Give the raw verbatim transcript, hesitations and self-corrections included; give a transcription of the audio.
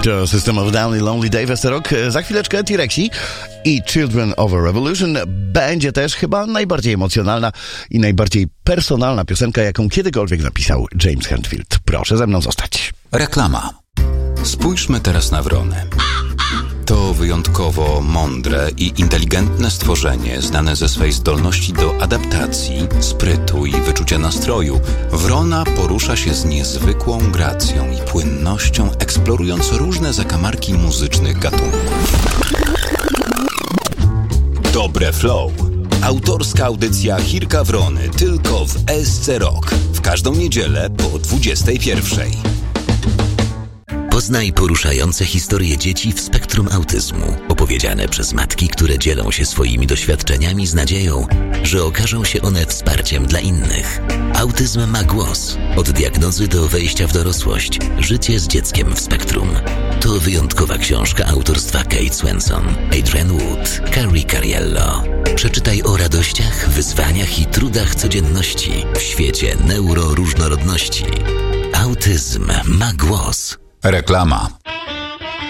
To System of a Down i Lonely Dave Rock. Za chwileczkę T-Rexy i Children of a Revolution. Będzie też chyba najbardziej emocjonalna i najbardziej personalna piosenka, jaką kiedykolwiek napisał James Hetfield. Proszę ze mną zostać. Reklama. Spójrzmy teraz na wrony. To wyjątkowo mądre i inteligentne stworzenie, znane ze swej zdolności do adaptacji, sprytu i wyczucia nastroju. Wrona porusza się z niezwykłą gracją i płynnością, eksplorując różne zakamarki muzycznych gatunków. Dobre Flow. Autorska audycja Chirka Wrony tylko w S C Rock. W każdą niedzielę po dwudziestej pierwszej. Poznaj poruszające historie dzieci w spektrum autyzmu, opowiedziane przez matki, które dzielą się swoimi doświadczeniami z nadzieją, że okażą się one wsparciem dla innych. Autyzm ma głos. Od diagnozy do wejścia w dorosłość. Życie z dzieckiem w spektrum. To wyjątkowa książka autorstwa Kate Swenson, Adrian Wood, Carrie Cariello. Przeczytaj o radościach, wyzwaniach i trudach codzienności w świecie neuroróżnorodności. Autyzm ma głos. Reklama.